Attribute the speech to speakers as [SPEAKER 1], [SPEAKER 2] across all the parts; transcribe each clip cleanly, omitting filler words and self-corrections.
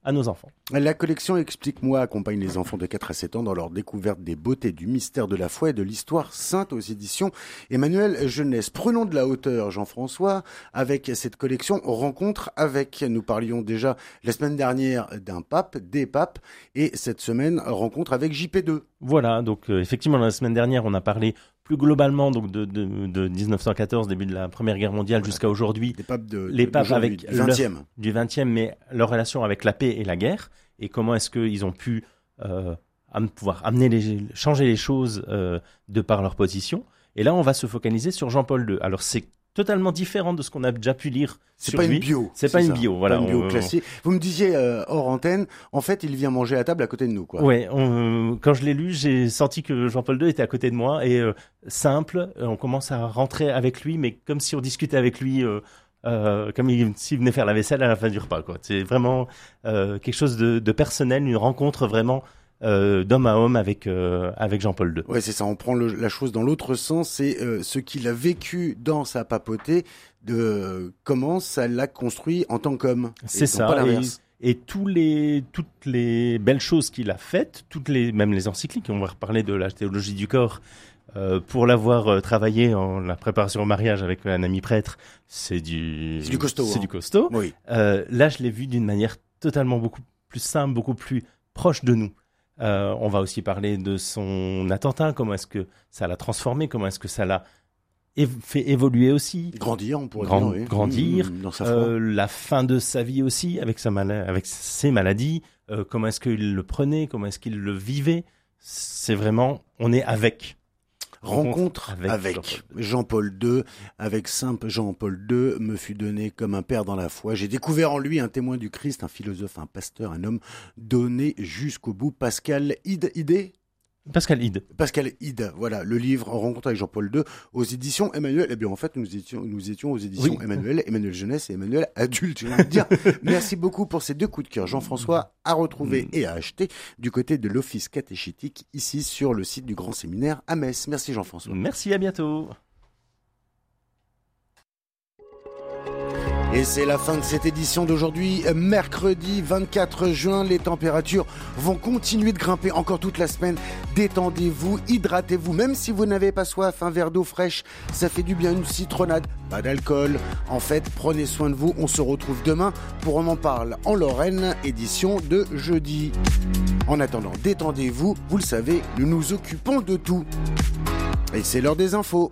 [SPEAKER 1] à nos enfants.
[SPEAKER 2] La collection Explique-moi accompagne les enfants de 4 à 7 ans dans leur découverte des beautés du mystère de la foi et de l'histoire sainte aux éditions Emmanuel Jeunesse. Prenons de la hauteur, Jean-François, avec cette collection Rencontre avec. Nous parlions déjà la semaine dernière d'un pape, des papes, et cette semaine, Rencontre avec JP2.
[SPEAKER 1] Voilà, donc effectivement, la semaine dernière, on a parlé plus globalement donc de 1914, début de la Première Guerre mondiale, jusqu'à aujourd'hui.
[SPEAKER 2] Des papes
[SPEAKER 1] les papes avec
[SPEAKER 2] du 20e.
[SPEAKER 1] Du 20e, mais leur relation avec la paix et la guerre, et comment est-ce qu'ils ont pu pouvoir changer les choses de par leur position. Et là, on va se focaliser sur Jean-Paul II. Alors, c'est totalement différent de ce qu'on a déjà pu lire sur lui. C'est pas une bio, voilà.
[SPEAKER 2] Pas une bio classique. Vous me disiez hors antenne, en fait, il vient manger à table à côté de nous, quoi.
[SPEAKER 1] Ouais, quand je l'ai lu, j'ai senti que Jean-Paul II était à côté de moi et simple. On commence à rentrer avec lui, mais comme si on discutait avec lui. Comme s'il venait faire la vaisselle à la fin du repas, quoi. C'est vraiment quelque chose de personnel, une rencontre vraiment d'homme à homme avec Jean-Paul II.
[SPEAKER 2] Ouais, c'est ça. On prend la chose dans l'autre sens. C'est ce qu'il a vécu dans sa papauté, de comment ça l'a construit en tant qu'homme.
[SPEAKER 1] C'est ça. Et toutes les belles choses qu'il a faites, même les encycliques. On va reparler de la théologie du corps. Pour l'avoir travaillé en la préparation au mariage avec un ami prêtre, c'est du
[SPEAKER 2] costaud.
[SPEAKER 1] C'est du costaud.
[SPEAKER 2] Oui.
[SPEAKER 1] Là, je l'ai vu d'une manière totalement beaucoup plus simple, beaucoup plus proche de nous. On va aussi parler de son attentat, comment est-ce que ça l'a transformé, comment est-ce que ça l'a fait évoluer aussi.
[SPEAKER 2] Grandir, on pourrait dire. Oui.
[SPEAKER 1] Grandir.
[SPEAKER 2] Dans sa foi.
[SPEAKER 1] La fin de sa vie aussi, avec ses maladies. Comment est-ce qu'il le prenait, comment est-ce qu'il le vivait. C'est vraiment, on est avec.
[SPEAKER 2] Rencontre avec Jean-Paul II, avec Saint Jean-Paul II, me fut donné comme un père dans la foi. J'ai découvert en lui un témoin du Christ, un philosophe, un pasteur, un homme donné jusqu'au bout. Pascal Ide, voilà, le livre Rencontre avec Jean-Paul II aux éditions Emmanuel. Eh bien, en fait, nous étions aux éditions Emmanuel Jeunesse et Emmanuel Adulte, je viens de dire. Merci beaucoup pour ces 2 coups de cœur. Jean-François, à retrouver et à acheter du côté de l'Office catéchétique, ici sur le site du Grand Séminaire à Metz. Merci Jean-François.
[SPEAKER 1] Merci, à bientôt.
[SPEAKER 2] Et c'est la fin de cette édition d'aujourd'hui, mercredi 24 juin. Les températures vont continuer de grimper encore toute la semaine. Détendez-vous, hydratez-vous, même si vous n'avez pas soif, un verre d'eau fraîche, ça fait du bien, une citronnade, pas d'alcool. En fait, prenez soin de vous. On se retrouve demain pour On en parle en Lorraine, édition de jeudi. En attendant, détendez-vous. Vous le savez, nous nous occupons de tout. Et c'est l'heure des infos.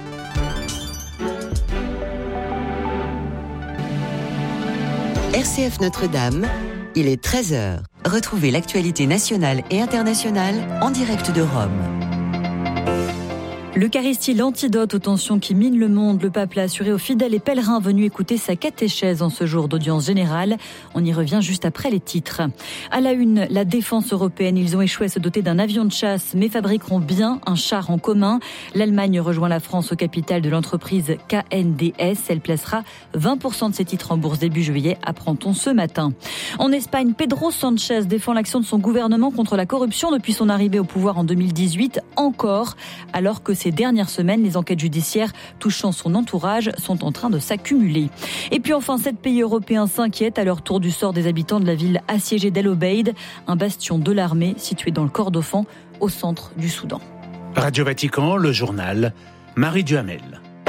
[SPEAKER 3] RCF Notre-Dame, il est 13h. Retrouvez l'actualité nationale et internationale en direct de Rome.
[SPEAKER 4] L'Eucharistie, l'antidote aux tensions qui minent le monde. Le pape l'a assuré aux fidèles et pèlerins venus écouter sa catéchèse en ce jour d'audience générale. On y revient juste après les titres. À la une, la défense européenne. Ils ont échoué à se doter d'un avion de chasse, mais fabriqueront bien un char en commun. L'Allemagne rejoint la France au capital de l'entreprise KNDS. Elle placera 20% de ses titres en bourse début juillet, apprend-on ce matin. En Espagne, Pedro Sánchez défend l'action de son gouvernement contre la corruption depuis son arrivée au pouvoir en 2018, encore, alors que ces dernières semaines, les enquêtes judiciaires touchant son entourage sont en train de s'accumuler. Et puis enfin, 7 pays européens s'inquiètent à leur tour du sort des habitants de la ville assiégée d'El Obeid, un bastion de l'armée situé dans le Kordofan, au centre du Soudan.
[SPEAKER 5] Radio Vatican, le journal, Marie Duhamel.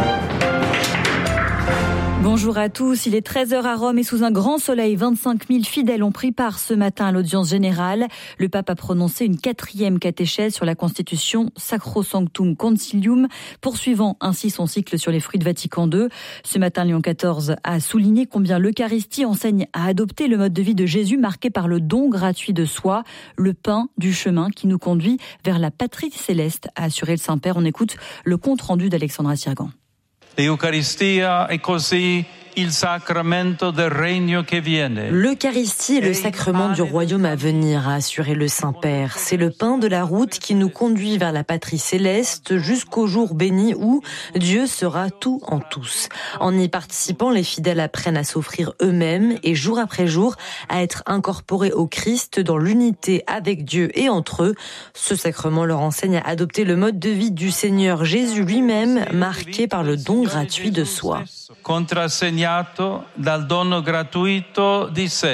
[SPEAKER 4] Bonjour à tous, il est 13h à Rome et sous un grand soleil, 25 000 fidèles ont pris part ce matin à l'audience générale. Le pape a prononcé une 4e catéchèse sur la constitution Sacrosanctum Concilium, poursuivant ainsi son cycle sur les fruits de Vatican II. Ce matin, Léon XIV a souligné combien l'Eucharistie enseigne à adopter le mode de vie de Jésus marqué par le don gratuit de soi, le pain du chemin qui nous conduit vers la patrie céleste, a assuré le Saint-Père. On écoute le compte-rendu d'Alexandra Sirgan.
[SPEAKER 6] L'Eucharistia è così il sacramento del regno che viene.
[SPEAKER 7] L'Eucharistie est le sacrement du royaume à venir, a assuré le Saint-Père. C'est le pain de la route qui nous conduit vers la patrie céleste jusqu'au jour béni où Dieu sera tout en tous. En y participant, les fidèles apprennent à s'offrir eux-mêmes et jour après jour à être incorporés au Christ dans l'unité avec Dieu et entre eux. Ce sacrement leur enseigne à adopter le mode de vie du Seigneur Jésus lui-même, marqué par le don gratuit de soi.
[SPEAKER 6] Contrassegnato dal dono gratuito di sé.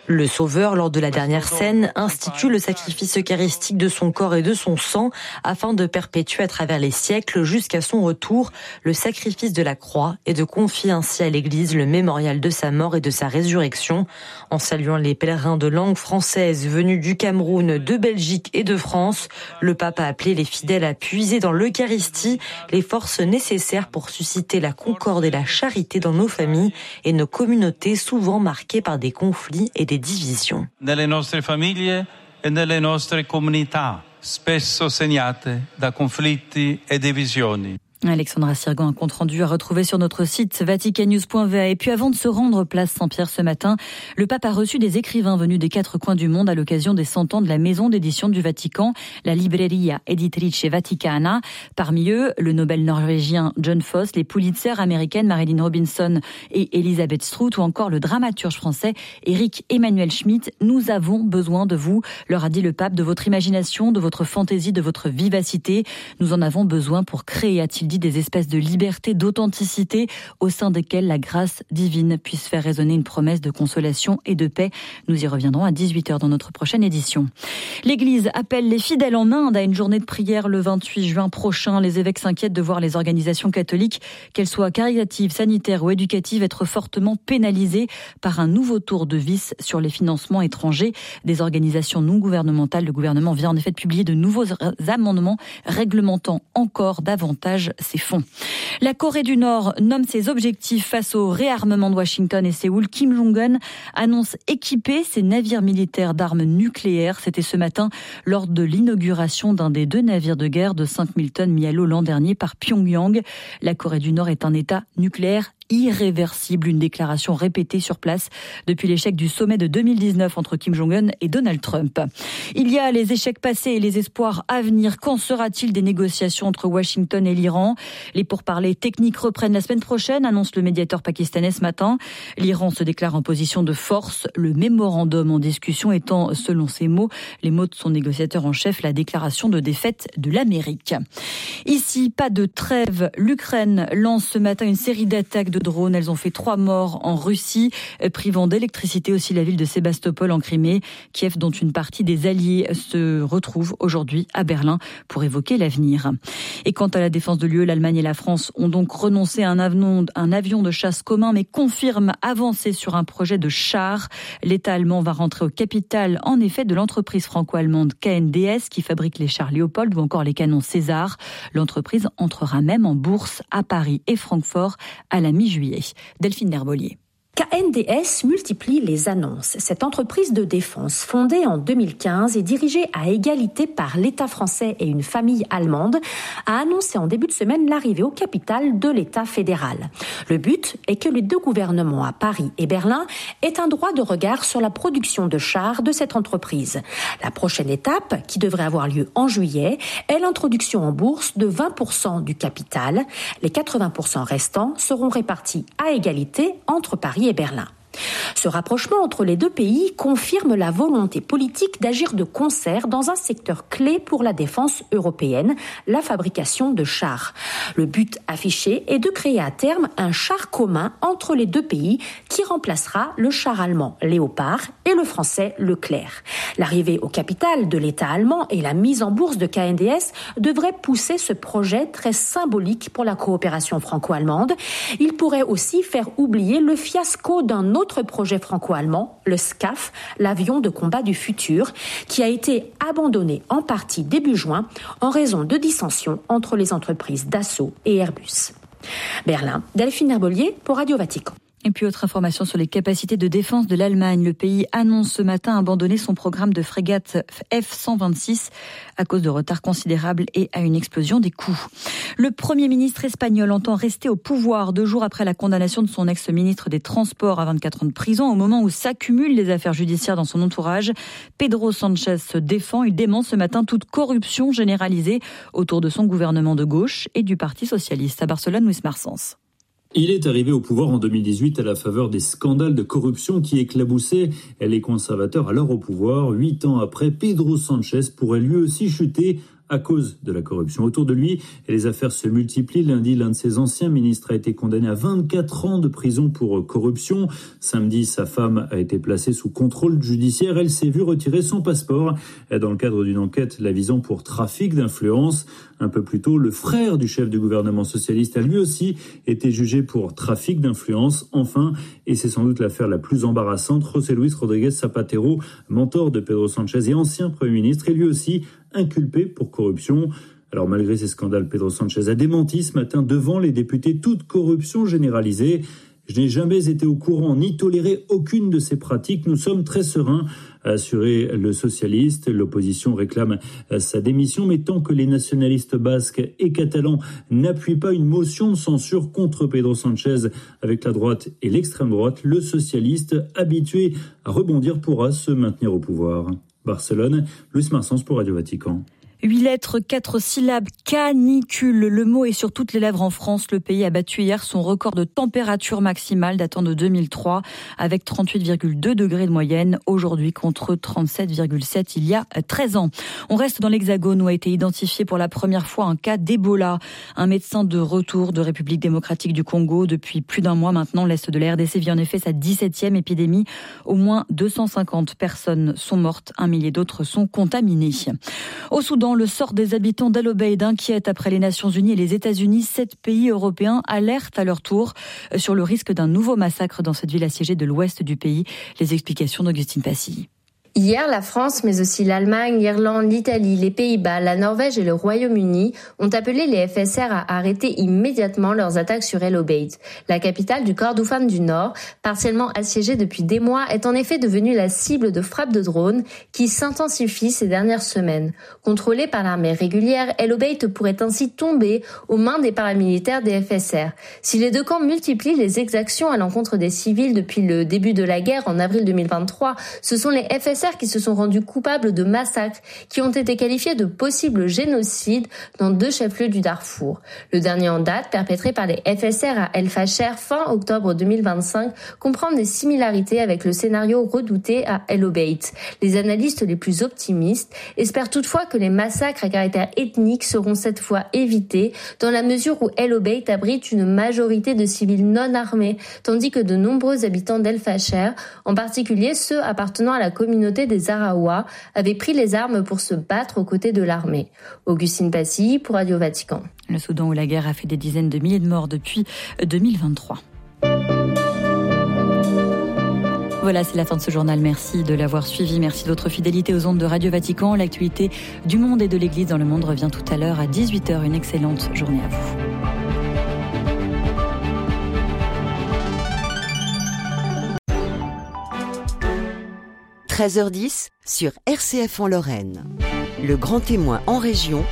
[SPEAKER 7] Le Sauveur, lors de la dernière scène, institue le sacrifice eucharistique de son corps et de son sang afin de perpétuer à travers les siècles jusqu'à son retour le sacrifice de la croix et de confier ainsi à l'Église le mémorial de sa mort et de sa résurrection. En saluant les pèlerins de langue française venus du Cameroun, de Belgique et de France, le pape a appelé les fidèles à puiser dans l'Eucharistie les forces nécessaires pour susciter la concorde et la charité dans nos familles et nos communautés souvent marquées par des conflits et des divisions.
[SPEAKER 6] Nelle nostre famiglie e nelle nostre comunità, spesso segnate da conflitti e divisioni.
[SPEAKER 4] Alexandra Sirgan, un compte rendu à retrouver sur notre site vaticannews.va. Et puis avant de se rendre place Saint-Pierre ce matin, le pape a reçu des écrivains venus des 4 coins du monde à l'occasion des 100 ans de la maison d'édition du Vatican, la Libreria Editrice Vaticana. Parmi eux, le Nobel norvégien John Foss, les Pulitzer américaines Marilyn Robinson et Elisabeth Strout, ou encore le dramaturge français Éric Emmanuel Schmitt. Nous avons besoin de vous, leur a dit le pape, de votre imagination, de votre fantaisie, de votre vivacité. Nous en avons besoin pour créer, a-t-il dit, des espèces de liberté, d'authenticité au sein desquelles la grâce divine puisse faire résonner une promesse de consolation et de paix. Nous y reviendrons à 18h dans notre prochaine édition. L'Église appelle les fidèles en Inde à une journée de prière le 28 juin prochain. Les évêques s'inquiètent de voir les organisations catholiques, qu'elles soient caritatives, sanitaires ou éducatives, être fortement pénalisées par un nouveau tour de vis sur les financements étrangers des organisations non gouvernementales. Le gouvernement vient en effet de publier de nouveaux amendements réglementant encore davantage ces fonds. La Corée du Nord nomme ses objectifs face au réarmement de Washington et Séoul. Kim Jong-un annonce équiper ses navires militaires d'armes nucléaires. C'était ce matin lors de l'inauguration d'un des 2 navires de guerre de 5000 tonnes mis à l'eau l'an dernier par Pyongyang. La Corée du Nord est un État nucléaire irréversible, une déclaration répétée sur place depuis l'échec du sommet de 2019 entre Kim Jong-un et Donald Trump. Il y a les échecs passés et les espoirs à venir. Qu'en sera-t-il des négociations entre Washington et l'Iran ? Les pourparlers techniques reprennent la semaine prochaine, annonce le médiateur pakistanais ce matin. L'Iran se déclare en position de force, le mémorandum en discussion étant, selon ses mots, les mots de son négociateur en chef, la déclaration de défaite de l'Amérique. Ici, pas de trêve. L'Ukraine lance ce matin une série d'attaques de drones. Elles ont fait 3 morts en Russie, privant d'électricité aussi la ville de Sébastopol en Crimée. Kiev, dont une partie des alliés se retrouve aujourd'hui à Berlin pour évoquer l'avenir. Et quant à la défense de l'UE, l'Allemagne et la France ont donc renoncé à un avion de chasse commun, mais confirment avancer sur un projet de char. L'État allemand va rentrer au capital, en effet, de l'entreprise franco-allemande KNDS, qui fabrique les chars Léopold ou encore les canons César. L'entreprise entrera même en bourse à Paris et Francfort à la mi-juillet. Delphine L'Herbolier.
[SPEAKER 8] KNDS multiplie les annonces. Cette entreprise de défense, fondée en 2015 et dirigée à égalité par l'État français et une famille allemande, a annoncé en début de semaine l'arrivée au capital de l'État fédéral. Le but est que les 2 gouvernements à Paris et Berlin aient un droit de regard sur la production de chars de cette entreprise. La prochaine étape, qui devrait avoir lieu en juillet, est l'introduction en bourse de 20% du capital. Les 80% restants seront répartis à égalité entre Paris et Berlin. Ce rapprochement entre les 2 pays confirme la volonté politique d'agir de concert dans un secteur clé pour la défense européenne, la fabrication de chars. Le but affiché est de créer à terme un char commun entre les 2 pays qui remplacera le char allemand Léopard et le français Leclerc. L'arrivée au capital de l'État allemand et la mise en bourse de KNDS devraient pousser ce projet très symbolique pour la coopération franco-allemande. Il pourrait aussi faire oublier le fiasco d'un autre projet franco-allemand, le SCAF, l'avion de combat du futur, qui a été abandonné en partie début juin en raison de dissensions entre les entreprises Dassault et Airbus. Berlin, Delphine L'Herbolier pour Radio Vatican.
[SPEAKER 4] Et puis autre information sur les capacités de défense de l'Allemagne. Le pays annonce ce matin abandonner son programme de frégates F-126 à cause de retards considérables et à une explosion des coûts. Le Premier ministre espagnol entend rester au pouvoir 2 jours après la condamnation de son ex-ministre des Transports à 24 ans de prison au moment où s'accumulent les affaires judiciaires dans son entourage. Pedro Sánchez se défend. Il dément ce matin toute corruption généralisée autour de son gouvernement de gauche et du Parti socialiste. À Barcelone, Luis Marsens.
[SPEAKER 9] Il est arrivé au pouvoir en 2018 à la faveur des scandales de corruption qui éclaboussaient les conservateurs alors au pouvoir. 8 ans après, Pedro Sánchez pourrait lui aussi chuter à cause de la corruption autour de lui. Et les affaires se multiplient. Lundi, l'un de ses anciens ministres a été condamné à 24 ans de prison pour corruption. Samedi, sa femme a été placée sous contrôle judiciaire. Elle s'est vue retirer son passeport dans le cadre d'une enquête la visant pour trafic d'influence. Un peu plus tôt, le frère du chef du gouvernement socialiste a lui aussi été jugé pour trafic d'influence. Enfin, et c'est sans doute l'affaire la plus embarrassante, José Luis Rodríguez Zapatero, mentor de Pedro Sánchez et ancien Premier ministre, est lui aussi inculpé pour corruption. Alors malgré ces scandales, Pedro Sánchez a démenti ce matin devant les députés toute corruption généralisée. Je n'ai jamais été au courant ni toléré aucune de ces pratiques. Nous sommes très sereins, a assuré le socialiste. L'opposition réclame sa démission, mais tant que les nationalistes basques et catalans n'appuient pas une motion de censure contre Pedro Sánchez avec la droite et l'extrême droite, le socialiste, habitué à rebondir, pourra se maintenir au pouvoir. Barcelone, Luis Marsens pour Radio Vatican.
[SPEAKER 4] 8 lettres, 4 syllabes, canicule. Le mot est sur toutes les lèvres en France. Le pays a battu hier son record de température maximale datant de 2003 avec 38,2 degrés de moyenne aujourd'hui contre 37,7 il y a 13 ans. On reste dans l'Hexagone où a été identifié pour la première fois un cas d'Ebola. Un médecin de retour de République démocratique du Congo depuis plus d'un mois maintenant. L'Est de la RDC vit en effet sa 17e épidémie. Au moins 250 personnes sont mortes, 1 millier d'autres sont contaminées. Au Soudan, le sort des habitants d'El Obeid inquiète après les Nations Unies et les États-Unis. 7 pays européens alertent à leur tour sur le risque d'un nouveau massacre dans cette ville assiégée de l'ouest du pays. Les explications d'Augustine Passy.
[SPEAKER 10] Hier, la France, mais aussi l'Allemagne, l'Irlande, l'Italie, les Pays-Bas, la Norvège et le Royaume-Uni ont appelé les FSR à arrêter immédiatement leurs attaques sur El Obeid. La capitale du Kordofan du Nord, partiellement assiégée depuis des mois, est en effet devenue la cible de frappes de drones qui s'intensifient ces dernières semaines. Contrôlée par l'armée régulière, El Obeid pourrait ainsi tomber aux mains des paramilitaires des FSR. Si les deux camps multiplient les exactions à l'encontre des civils depuis le début de la guerre en avril 2023, ce sont les FSR qui se sont rendus coupables de massacres qui ont été qualifiés de possibles génocides dans 2 chefs-lieux du Darfour. Le dernier en date, perpétré par les FSR à El Fasher fin octobre 2025, comprend des similarités avec le scénario redouté à El Obeid. Les analystes les plus optimistes espèrent toutefois que les massacres à caractère ethnique seront cette fois évités dans la mesure où El Obeid abrite une majorité de civils non armés, tandis que de nombreux habitants d'El Fasher, en particulier ceux appartenant à la communauté des Araouas, avaient pris les armes pour se battre aux côtés de l'armée. Augustine Passy pour Radio Vatican.
[SPEAKER 4] Le Soudan où la guerre a fait des dizaines de milliers de morts depuis 2023. Voilà, c'est la fin de ce journal. Merci de l'avoir suivi. Merci de votre fidélité aux ondes de Radio Vatican. L'actualité du monde et de l'Église dans le monde revient tout à l'heure à 18h. Une excellente journée à vous.
[SPEAKER 3] 13h10 sur RCF en Lorraine. Le grand témoin en région,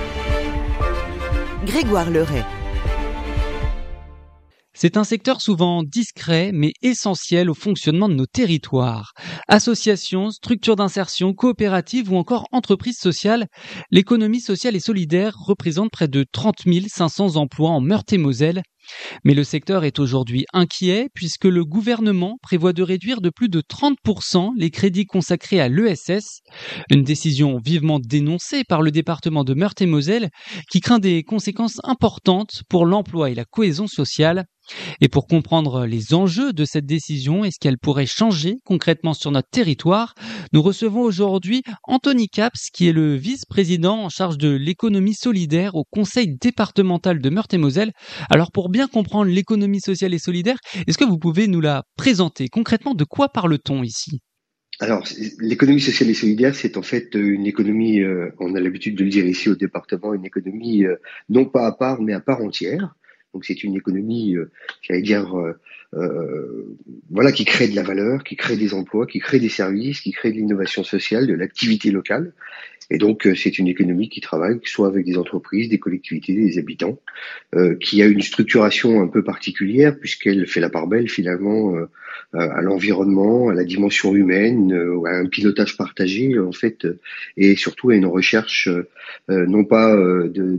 [SPEAKER 3] Grégoire Leray.
[SPEAKER 11] C'est un secteur souvent discret mais essentiel au fonctionnement de nos territoires. Associations, structures d'insertion, coopératives ou encore entreprises sociales, l'économie sociale et solidaire représente près de 30 500 emplois en Meurthe-et-Moselle. Mais le secteur est aujourd'hui inquiet puisque le gouvernement prévoit de réduire de plus de 30% les crédits consacrés à l'ESS, une décision vivement dénoncée par le département de Meurthe-et-Moselle qui craint des conséquences importantes pour l'emploi et la cohésion sociale. Et pour comprendre les enjeux de cette décision et ce qu'elle pourrait changer concrètement sur notre territoire, nous recevons aujourd'hui Anthony Caps, qui est le vice-président en charge de l'économie solidaire au conseil départemental de Meurthe-et-Moselle. Alors pour bien comprendre l'économie sociale et solidaire, est-ce que vous pouvez nous la présenter? Concrètement, de quoi parle-t-on ici?
[SPEAKER 12] Alors, l'économie sociale et solidaire, c'est en fait une économie, on a l'habitude de le dire ici au département, une économie non pas à part, mais à part entière. Donc c'est une économie, j'allais dire, voilà, qui crée de la valeur, qui crée des emplois, qui crée des services, qui crée de l'innovation sociale, de l'activité locale. Et donc c'est une économie qui travaille soit avec des entreprises, des collectivités, des habitants, qui a une structuration un peu particulière puisqu'elle fait la part belle finalement à l'environnement, à la dimension humaine, à un pilotage partagé en fait, et surtout à une recherche non pas de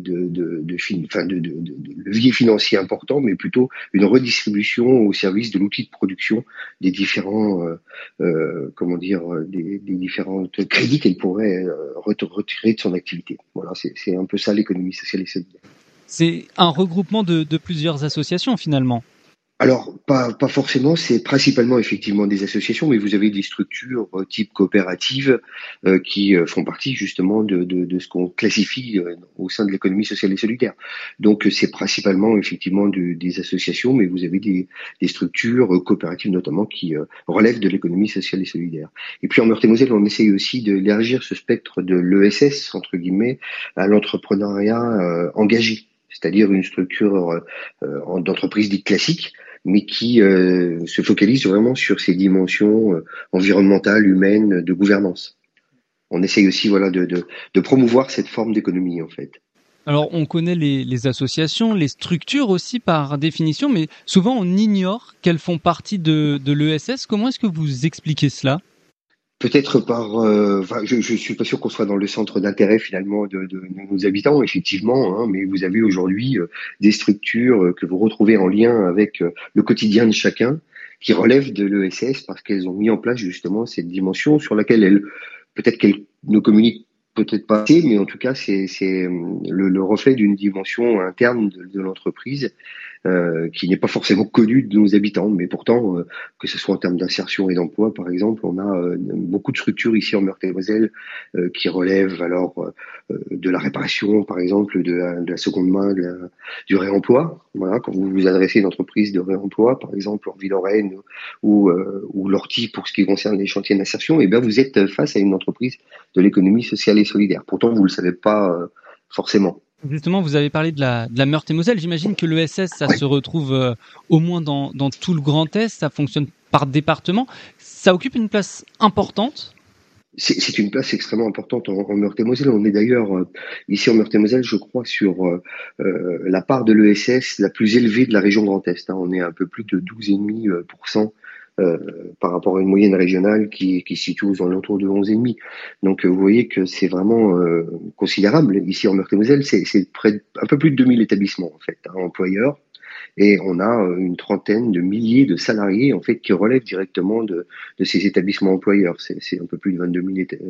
[SPEAKER 12] levier financier important, mais plutôt une redistribution au service de l'outil de production des différents des différents crédits qu'elle pourrait être retiré de son activité. Voilà, c'est un peu ça l'économie sociale et solidaire.
[SPEAKER 11] C'est un regroupement de plusieurs associations finalement.
[SPEAKER 12] Alors, pas forcément, c'est principalement effectivement des associations, mais vous avez des structures type coopérative qui font partie justement de ce qu'on classifie au sein de l'économie sociale et solidaire. Donc, c'est principalement effectivement des associations, mais vous avez des structures coopératives notamment qui relèvent de l'économie sociale et solidaire. Et puis en Meurthe-et-Moselle, on essaye aussi d'élargir ce spectre de l'ESS, entre guillemets, à l'entrepreneuriat engagé, c'est-à-dire une structure d'entreprise dite classique, mais qui se focalise vraiment sur ces dimensions environnementales, humaines, de gouvernance. On essaye aussi de promouvoir cette forme d'économie en fait.
[SPEAKER 11] Alors on connaît les associations, les structures aussi par définition, mais souvent on ignore qu'elles font partie de l'ESS. Comment est-ce que vous expliquez cela ?
[SPEAKER 12] Peut-être je suis pas sûr qu'on soit dans le centre d'intérêt finalement de nos habitants, effectivement, hein, mais vous avez aujourd'hui des structures que vous retrouvez en lien avec le quotidien de chacun, qui relèvent de l'ESS parce qu'elles ont mis en place justement cette dimension sur laquelle peut-être qu'elles ne communiquent peut-être pas assez, mais en tout cas c'est le reflet d'une dimension interne de l'entreprise. Qui n'est pas forcément connu de nos habitants, mais pourtant, que ce soit en termes d'insertion et d'emploi, par exemple, on a beaucoup de structures ici en Meurthe-et-Moselle qui relèvent alors de la réparation, par exemple, de la seconde main, du réemploi. Voilà, quand vous vous adressez à une entreprise de réemploi, par exemple Orville-Lorraine ou l'Ortie pour ce qui concerne les chantiers d'insertion, et bien vous êtes face à une entreprise de l'économie sociale et solidaire. Pourtant, vous le savez pas forcément.
[SPEAKER 11] Justement, vous avez parlé de la Meurthe-et-Moselle. J'imagine que l'ESS, ça se retrouve au moins dans tout le Grand Est. Ça fonctionne par département. Ça occupe une place importante.
[SPEAKER 12] C'est une place extrêmement importante en Meurthe-et-Moselle. On est d'ailleurs ici en Meurthe-et-Moselle, je crois, sur la part de l'ESS la plus élevée de la région Grand Est. On est à un peu plus de 12,5% par rapport à une moyenne régionale qui se situe aux alentours de 11,5. Donc vous voyez que c'est vraiment considérable. Ici en Meurthe-et-Moselle, c'est un peu plus de 2000 établissements en fait, employeurs, et on a une trentaine de milliers de salariés en fait qui relèvent directement de ces établissements employeurs. C'est un peu plus de 22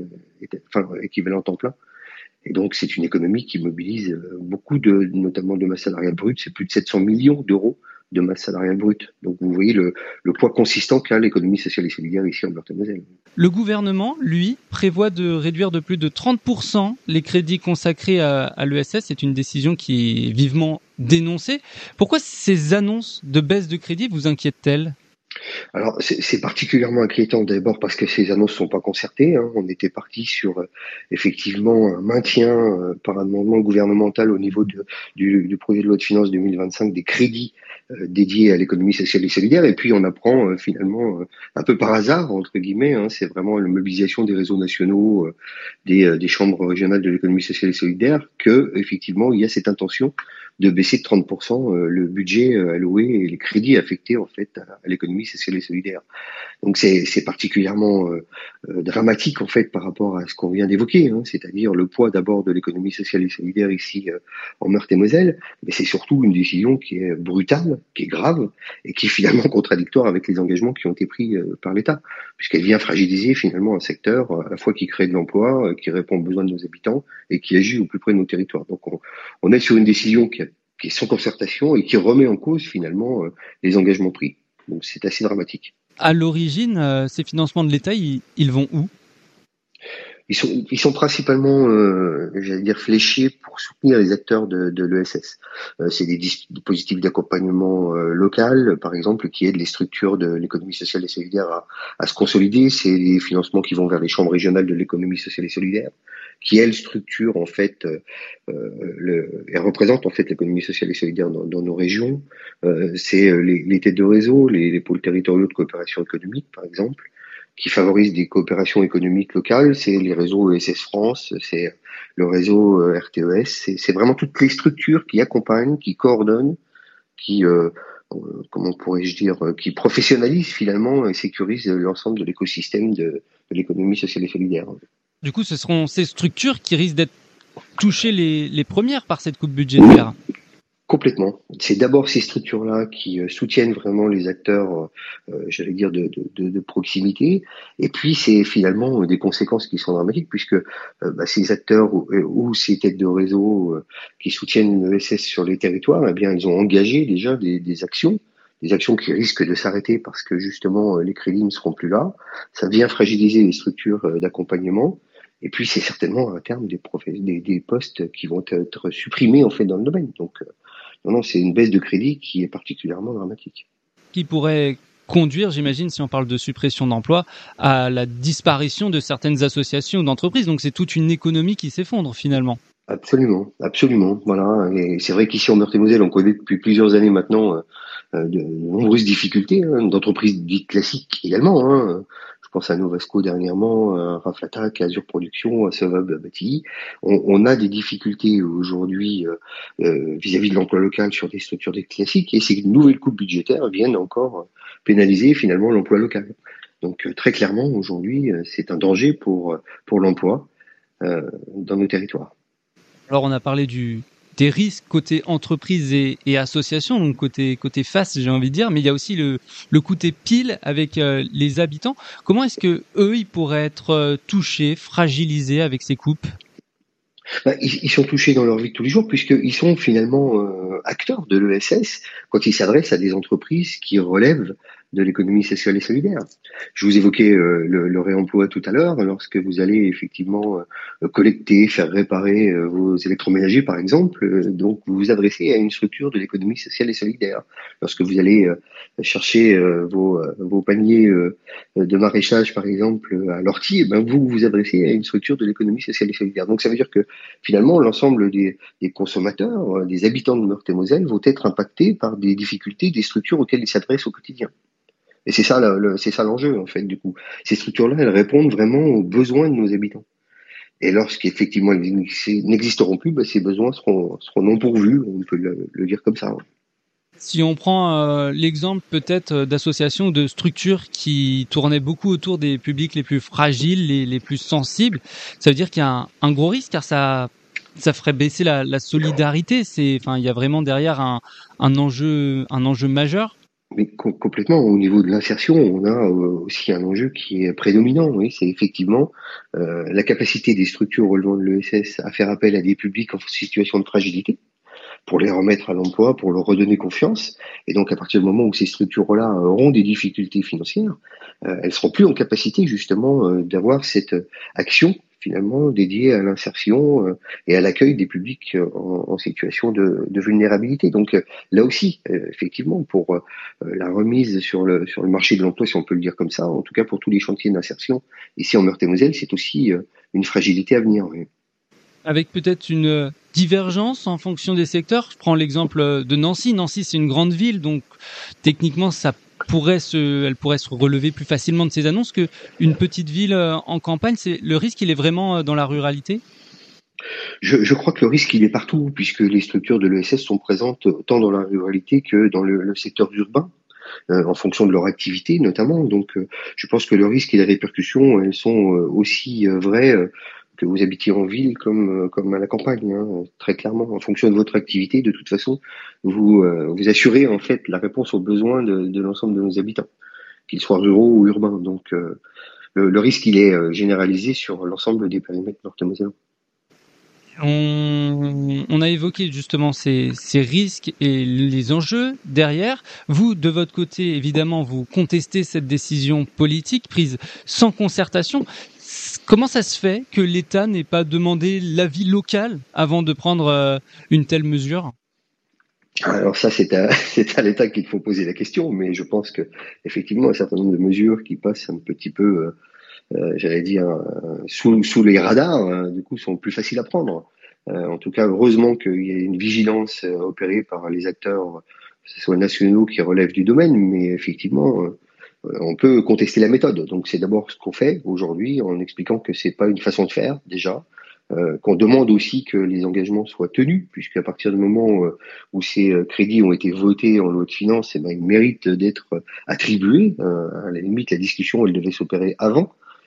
[SPEAKER 12] 000 équivalents temps plein. Et donc c'est une économie qui mobilise beaucoup notamment de masse salariale brute. C'est plus de 700 millions d'euros de masse salariale brute. Donc vous voyez le poids consistant qu'a l'économie sociale et solidaire ici en Meurthe-et-Moselle.
[SPEAKER 11] Le gouvernement, lui, prévoit de réduire de plus de 30% les crédits consacrés à l'ESS. C'est une décision qui est vivement dénoncée. Pourquoi ces annonces de baisse de crédits vous inquiètent-elles ?
[SPEAKER 12] Alors c'est particulièrement inquiétant d'abord parce que ces annonces sont pas concertées. Hein. On était parti sur effectivement un maintien par amendement gouvernemental au niveau du projet de loi de finances 2025 des crédits dédiés à l'économie sociale et solidaire. Et puis on apprend finalement un peu par hasard entre guillemets. Hein, c'est vraiment la mobilisation des réseaux nationaux, des chambres régionales de l'économie sociale et solidaire que effectivement il y a cette intention de baisser de 30% le budget alloué et les crédits affectés en fait à l'économie sociale et solidaire. Donc c'est particulièrement dramatique en fait par rapport à ce qu'on vient d'évoquer, hein, c'est-à-dire le poids d'abord de l'économie sociale et solidaire ici en Meurthe-et-Moselle, mais c'est surtout une décision qui est brutale, qui est grave et qui est finalement contradictoire avec les engagements qui ont été pris par l'État, puisqu'elle vient fragiliser finalement un secteur à la fois qui crée de l'emploi, qui répond aux besoins de nos habitants et qui agit au plus près de nos territoires. Donc on est sur une décision qui est sans concertation et qui remet en cause finalement les engagements pris. Donc c'est assez dramatique.
[SPEAKER 11] À l'origine, ces financements de l'État, ils vont où ?
[SPEAKER 12] Ils sont principalement, j'allais dire, fléchés pour soutenir les acteurs de l'ESS. C'est des dispositifs d'accompagnement local, par exemple, qui aident les structures de l'économie sociale et solidaire à se consolider. C'est les financements qui vont vers les chambres régionales de l'économie sociale et solidaire, qui elles structurent en fait et représentent en fait l'économie sociale et solidaire dans nos régions. C'est les têtes de réseau, les pôles territoriaux de coopération économique, par exemple, qui favorisent des coopérations économiques locales. C'est les réseaux ESS France, c'est le réseau RTES, c'est vraiment toutes les structures qui accompagnent, qui coordonnent, qui comment pourrais-je dire, qui professionnalisent finalement et sécurisent l'ensemble de l'écosystème de l'économie sociale et solidaire.
[SPEAKER 11] Du coup, ce seront ces structures qui risquent d'être touchées les premières par cette coupe budgétaire.
[SPEAKER 12] Complètement. C'est d'abord ces structures-là qui soutiennent vraiment les acteurs, j'allais dire de proximité. Et puis c'est finalement des conséquences qui sont dramatiques puisque ces acteurs ou ces têtes de réseau qui soutiennent l'ESS sur les territoires, eh bien ils ont engagé déjà des actions qui risquent de s'arrêter parce que justement les crédits ne seront plus là. Ça vient fragiliser les structures d'accompagnement. Et puis c'est certainement à terme des postes qui vont être supprimés en fait dans le domaine. Donc non, c'est une baisse de crédit qui est particulièrement dramatique.
[SPEAKER 11] Qui pourrait conduire, j'imagine, si on parle de suppression d'emplois, à la disparition de certaines associations ou d'entreprises. Donc c'est toute une économie qui s'effondre finalement.
[SPEAKER 12] Absolument. Voilà. Et c'est vrai qu'ici en Meurthe-et-Moselle, on connaît depuis plusieurs années maintenant de nombreuses difficultés, d'entreprises dites classiques également. Je pense à Novasco dernièrement, Raflatac, Azure Production, Sevab Bâti. On a des difficultés aujourd'hui vis-à-vis de l'emploi local sur des structures dites classiques, et ces nouvelles coupes budgétaires viennent encore pénaliser finalement l'emploi local. Donc très clairement aujourd'hui, c'est un danger pour l'emploi dans nos territoires.
[SPEAKER 11] Alors on a parlé des risques côté entreprise et association, donc côté face, j'ai envie de dire, mais il y a aussi le côté pile avec les habitants. Comment est-ce que eux, ils pourraient être touchés, fragilisés avec ces coupes ?
[SPEAKER 12] Ils sont touchés dans leur vie de tous les jours puisqu'ils sont finalement acteurs de l'ESS quand ils s'adressent à des entreprises qui relèvent de l'économie sociale et solidaire. Je vous évoquais le réemploi tout à l'heure, lorsque vous allez effectivement collecter, faire réparer vos électroménagers par exemple, donc vous vous adressez à une structure de l'économie sociale et solidaire. Lorsque vous allez chercher vos paniers de maraîchage par exemple à l'ortie, vous vous adressez à une structure de l'économie sociale et solidaire. Donc ça veut dire que finalement l'ensemble des consommateurs, des habitants de Meurthe-et-Moselle vont être impactés par des difficultés des structures auxquelles ils s'adressent au quotidien. Et c'est ça l'enjeu, en fait, du coup. Ces structures-là, elles répondent vraiment aux besoins de nos habitants. Et lorsqu'effectivement elles n'existeront plus, ces besoins seront non pourvus, on peut le dire comme ça. Ouais.
[SPEAKER 11] Si on prend l'exemple peut-être d'associations ou de structures qui tournaient beaucoup autour des publics les plus fragiles, les plus sensibles, ça veut dire qu'il y a un gros risque, car ça ferait baisser la solidarité. Il y a vraiment derrière un enjeu majeur.
[SPEAKER 12] Mais complètement. Au niveau de l'insertion, on a aussi un enjeu qui est prédominant. Oui, c'est effectivement la capacité des structures relevant de l'ESS à faire appel à des publics en situation de fragilité pour les remettre à l'emploi, pour leur redonner confiance. Et donc, à partir du moment où ces structures-là auront des difficultés financières, elles seront plus en capacité justement d'avoir cette action finalement dédiée à l'insertion et à l'accueil des publics en situation de vulnérabilité. Donc là aussi, effectivement, pour la remise sur le marché de l'emploi, si on peut le dire comme ça, en tout cas pour tous les chantiers d'insertion ici en Meurthe-et-Moselle, c'est aussi une fragilité à venir. Oui.
[SPEAKER 11] Avec peut-être une divergence en fonction des secteurs. Je prends l'exemple de Nancy. Nancy, c'est une grande ville, donc techniquement, elle pourrait se relever plus facilement de ces annonces qu'une petite ville en campagne. Le risque, il est vraiment dans la ruralité ?
[SPEAKER 12] Je crois que le risque, il est partout, puisque les structures de l'ESS sont présentes tant dans la ruralité que dans le secteur urbain, en fonction de leur activité notamment. Donc, je pense que le risque et les répercussions, elles sont aussi vraies que vous habitiez en ville comme à la campagne, très clairement. En fonction de votre activité, de toute façon, vous assurez en fait la réponse aux besoins de l'ensemble de nos habitants, qu'ils soient ruraux ou urbains. Donc, le risque, il est généralisé sur l'ensemble des périmètres meurthe-mosellans.
[SPEAKER 11] On a évoqué justement ces risques et les enjeux derrière. Vous, de votre côté, évidemment, vous contestez cette décision politique prise sans concertation. Comment ça se fait que l'État n'ait pas demandé l'avis local avant de prendre une telle mesure ?
[SPEAKER 12] Alors ça, c'est à l'État qu'il faut poser la question, mais je pense que effectivement un certain nombre de mesures qui passent un petit peu, sous les radars, du coup, sont plus faciles à prendre. En tout cas, heureusement qu'il y a une vigilance opérée par les acteurs, que ce soit nationaux qui relèvent du domaine, mais effectivement, on peut contester la méthode. Donc c'est d'abord ce qu'on fait aujourd'hui en expliquant que c'est pas une façon de faire déjà. Qu'on demande aussi que les engagements soient tenus, puisqu'à partir du moment où ces crédits ont été votés en loi de finances, ils méritent d'être attribués. À la limite, la discussion, elle devait s'opérer avant,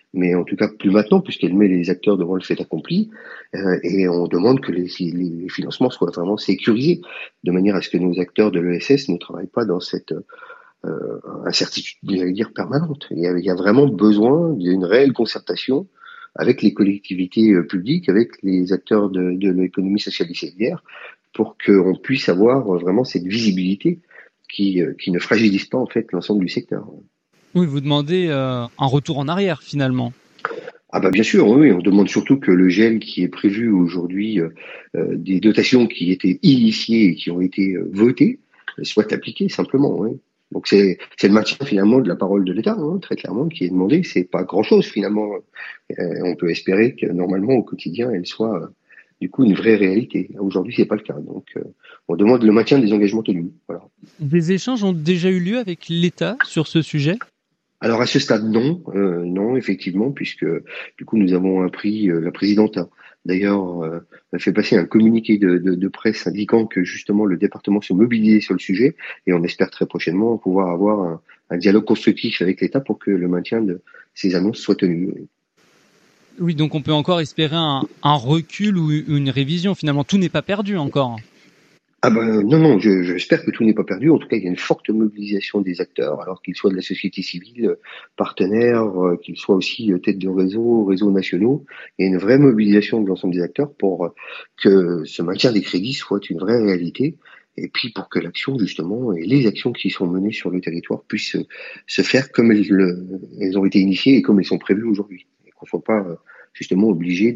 [SPEAKER 12] mais en tout cas plus maintenant, puisqu'elle met les acteurs devant le fait accompli, et on demande que les financements soient vraiment sécurisés, de manière à ce que nos acteurs de l'ESS ne travaillent pas dans cette incertitude, j'allais dire, permanente. Il y a vraiment besoin d'une réelle concertation avec les collectivités publiques, avec les acteurs de l'économie sociale et solidaire, pour qu'on puisse avoir vraiment cette visibilité qui ne fragilise pas en fait l'ensemble du secteur.
[SPEAKER 11] Oui, vous demandez un retour en arrière finalement.
[SPEAKER 12] Ah bah bien sûr, oui, on demande surtout que le gel qui est prévu aujourd'hui, des dotations qui étaient initiées et qui ont été votées, soit appliqué simplement. Oui. Donc c'est le maintien finalement de la parole de l'État, très clairement, qui est demandé. C'est pas grand-chose finalement. On peut espérer que normalement au quotidien, elle soit du coup une vraie réalité. Aujourd'hui, c'est pas le cas. Donc on demande le maintien des engagements tenus. Voilà.
[SPEAKER 11] Des échanges ont déjà eu lieu avec l'État sur ce sujet ?
[SPEAKER 12] Alors à ce stade, non, effectivement, puisque du coup nous avons appris, la présidente a d'ailleurs fait passer un communiqué de presse indiquant que justement le département se mobilisait sur le sujet, et on espère très prochainement pouvoir avoir un dialogue constructif avec l'État pour que le maintien de ces annonces soit tenu.
[SPEAKER 11] Oui, donc on peut encore espérer un recul ou une révision. Finalement, tout n'est pas perdu encore.
[SPEAKER 12] Ah ben non, j'espère que tout n'est pas perdu. En tout cas, il y a une forte mobilisation des acteurs, alors qu'ils soient de la société civile, partenaires, qu'ils soient aussi tête de réseaux nationaux. Il y a une vraie mobilisation de l'ensemble des acteurs pour que ce maintien des crédits soit une vraie réalité, et puis pour que l'action justement et les actions qui sont menées sur le territoire puissent se faire comme elles ont été initiées et comme elles sont prévues aujourd'hui, et qu'on soit pas justement obligé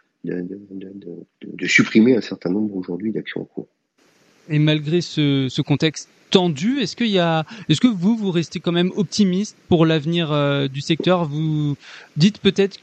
[SPEAKER 12] de supprimer un certain nombre aujourd'hui d'actions en cours.
[SPEAKER 11] Et malgré ce contexte tendu, est-ce que vous restez quand même optimiste pour l'avenir du secteur ? Vous dites peut-être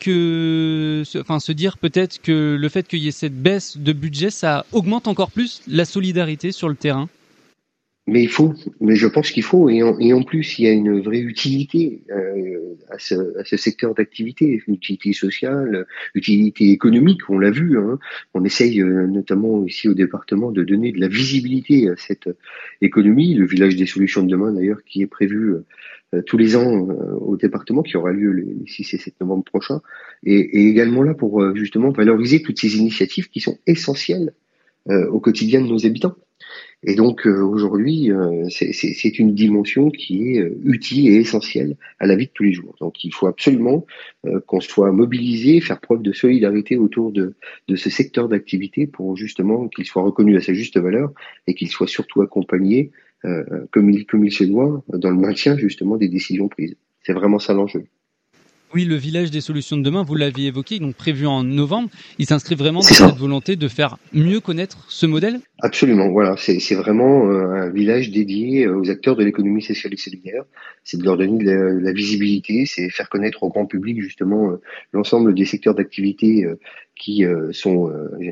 [SPEAKER 11] se dire peut-être que le fait qu'il y ait cette baisse de budget, ça augmente encore plus la solidarité sur le terrain ?
[SPEAKER 12] Mais je pense qu'il faut, et en plus il y a une vraie utilité à ce secteur d'activité, une utilité sociale, utilité économique, on l'a vu, on essaye notamment ici au département de donner de la visibilité à cette économie, le village des solutions de demain d'ailleurs qui est prévu tous les ans au département, qui aura lieu les 6 et 7 novembre prochains, et également là pour justement valoriser toutes ces initiatives qui sont essentielles au quotidien de nos habitants. Et donc aujourd'hui, c'est une dimension qui est utile et essentielle à la vie de tous les jours. Donc il faut absolument qu'on soit mobilisé, faire preuve de solidarité autour de ce secteur d'activité pour justement qu'il soit reconnu à sa juste valeur et qu'il soit surtout accompagné comme il se doit dans le maintien justement des décisions prises. C'est vraiment ça l'enjeu.
[SPEAKER 11] Oui, le village des solutions de demain, vous l'aviez évoqué, donc prévu en novembre. Il s'inscrit vraiment dans cette volonté de faire mieux connaître ce modèle ?
[SPEAKER 12] Absolument, voilà. C'est vraiment un village dédié aux acteurs de l'économie sociale et solidaire. C'est de leur donner de la visibilité, c'est faire connaître au grand public justement l'ensemble des secteurs d'activité qui sont,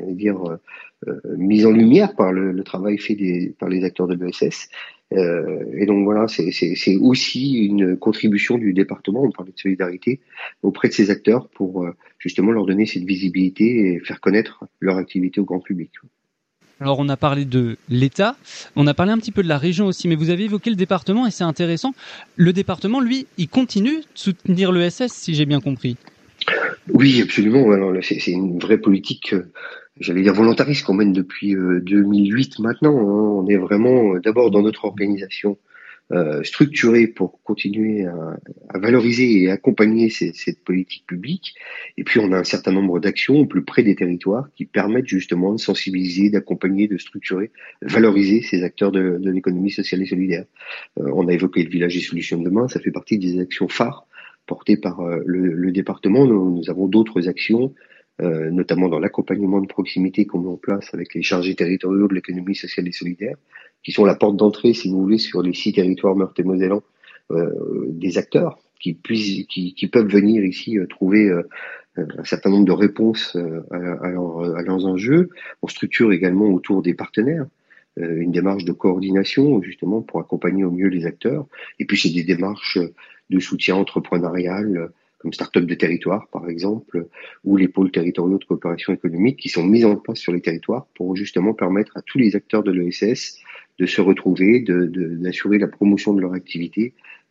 [SPEAKER 12] mis en lumière par le travail fait par les acteurs de l'ESS. Et donc voilà, c'est aussi une contribution du département, on parlait de solidarité, auprès de ces acteurs pour justement leur donner cette visibilité et faire connaître leur activité au grand public.
[SPEAKER 11] Alors on a parlé de l'État, on a parlé un petit peu de la région aussi, mais vous avez évoqué le département et c'est intéressant. Le département, lui, il continue de soutenir l'ESS, si j'ai bien compris.
[SPEAKER 12] Oui, absolument. Alors, c'est une vraie politique, j'allais dire volontariste, qu'on mène depuis 2008 maintenant. On est vraiment d'abord dans notre organisation structurée pour continuer à valoriser et accompagner cette politique publique. Et puis on a un certain nombre d'actions au plus près des territoires qui permettent justement de sensibiliser, d'accompagner, de structurer, valoriser ces acteurs de l'économie sociale et solidaire. On a évoqué le village des solutions de demain, ça fait partie des actions phares portées par le département. Nous avons d'autres actions, notamment dans l'accompagnement de proximité qu'on met en place avec les chargés territoriaux de l'économie sociale et solidaire, qui sont la porte d'entrée, si vous voulez, sur les 6 territoires meurthe-et-mosellans, des acteurs qui peuvent venir ici trouver un certain nombre de réponses à leurs enjeux. On structure également autour des partenaires une démarche de coordination, justement, pour accompagner au mieux les acteurs. Et puis, c'est des démarches de soutien entrepreneurial, comme Start-up de territoire, par exemple, ou les pôles territoriaux de coopération économique qui sont mis en place sur les territoires pour justement permettre à tous les acteurs de l'ESS de se retrouver, d'assurer la promotion de leur activité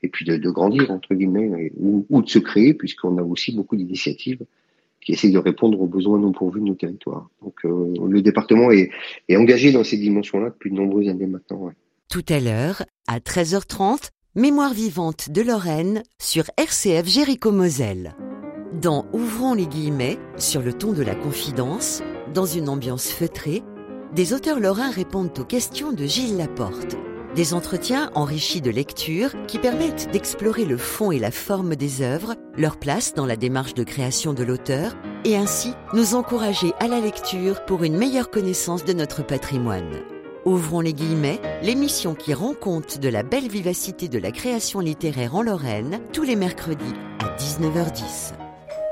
[SPEAKER 12] et puis de grandir entre guillemets, ou de se créer, puisqu'on a aussi beaucoup d'initiatives qui essaient de répondre aux besoins non pourvus de nos territoires. Donc le département est engagé dans ces dimensions-là depuis de nombreuses années maintenant. Ouais.
[SPEAKER 3] Tout à l'heure, à 13h30, Mémoire vivante de Lorraine sur RCF Jéricho-Moselle. Dans Ouvrons les guillemets, sur le ton de la confidence, dans une ambiance feutrée, des auteurs lorrains répondent aux questions de Gilles Laporte. Des entretiens enrichis de lectures qui permettent d'explorer le fond et la forme des œuvres, leur place dans la démarche de création de l'auteur, et ainsi nous encourager à la lecture pour une meilleure connaissance de notre patrimoine. Ouvrons les guillemets, l'émission qui rend compte de la belle vivacité de la création littéraire en Lorraine, tous les mercredis à 19h10.